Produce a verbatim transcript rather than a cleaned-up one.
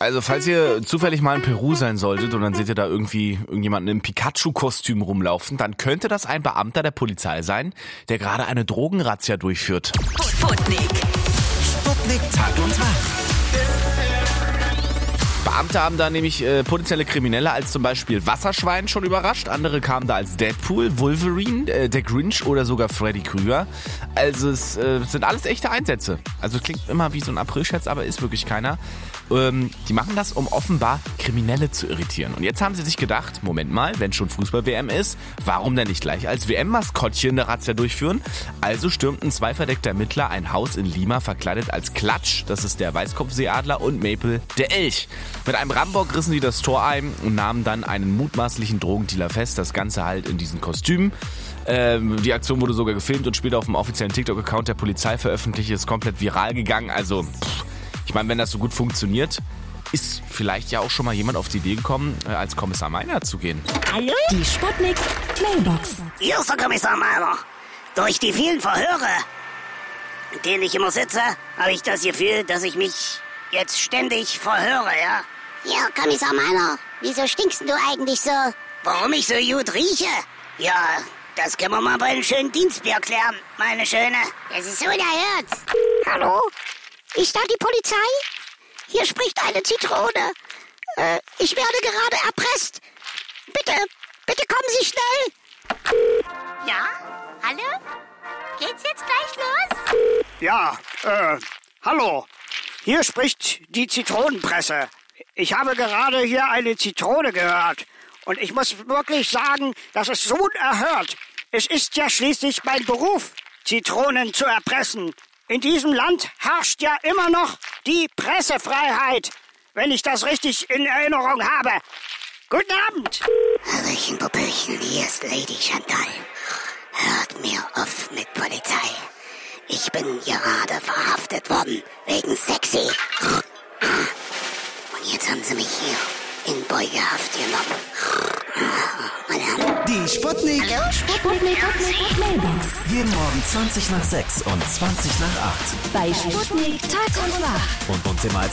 Also falls ihr zufällig mal in Peru sein solltet und dann seht ihr da irgendwie irgendjemanden im Pikachu-Kostüm rumlaufen, dann könnte das ein Beamter der Polizei sein, der gerade eine Drogenrazzia durchführt. Sputnik. Sputnik Tag und Tag. Beamte haben da nämlich äh, potenzielle Kriminelle als zum Beispiel Wasserschwein schon überrascht. Andere kamen da als Deadpool, Wolverine, äh, der Grinch oder sogar Freddy Krüger. Also es äh, sind alles echte Einsätze. Also klingt immer wie so ein Aprilscherz, aber ist wirklich keiner. Ähm, die machen das, um offenbar Kriminelle zu irritieren. Und jetzt haben sie sich gedacht, Moment mal, wenn schon Fußball-W M ist, warum denn nicht gleich als W M-Maskottchen eine Razzia durchführen? Also stürmten zwei verdeckte Ermittler ein Haus in Lima verkleidet als Klatsch, das ist der Weißkopfseeadler, und Maple, der Elch. Mit einem Rambock rissen die das Tor ein und nahmen dann einen mutmaßlichen Drogendealer fest, das Ganze halt in diesen Kostümen. Ähm, die Aktion wurde sogar gefilmt und später auf dem offiziellen TikTok-Account der Polizei veröffentlicht, ist komplett viral gegangen. Also, pff, ich meine, wenn das so gut funktioniert, ist vielleicht ja auch schon mal jemand auf die Idee gekommen, äh, als Kommissar Meiner zu gehen. Hallo? Die Sputnik Mailbox. Hier ist der Kommissar Meiner. Durch die vielen Verhöre, in denen ich immer sitze, habe ich das Gefühl, dass ich mich jetzt ständig verhöre, ja? Ja, Kommissar Meiner, wieso stinkst du eigentlich so? Warum ich so gut rieche? Ja, das können wir mal bei einem schönen Dienstbier klären, meine Schöne. Das ist unerhört. Hallo? Ist da die Polizei? Hier spricht eine Zitrone. Äh, ich werde gerade erpresst. Bitte, bitte kommen Sie schnell. Ja? Hallo? Geht's jetzt gleich los? Ja, äh, hallo. Hier spricht die Zitronenpresse. Ich habe gerade hier eine Zitrone gehört. Und ich muss wirklich sagen, das ist so unerhört. Es ist ja schließlich mein Beruf, Zitronen zu erpressen. In diesem Land herrscht ja immer noch die Pressefreiheit, wenn ich das richtig in Erinnerung habe. Guten Abend. Hallöchen, Popöchen, hier ist Lady Chantal. Hört mir auf mit Polizei. Ich bin gerade verhaftet worden, wegen sexy. Und jetzt haben sie mich hier in Beugehaft genommen. Die Sputnik. Hallo? Sputnik Mailbox. Jeden Morgen zwanzig nach sechs und zwanzig nach acht. Bei Sputnik Tag und Tag. Und uns immer als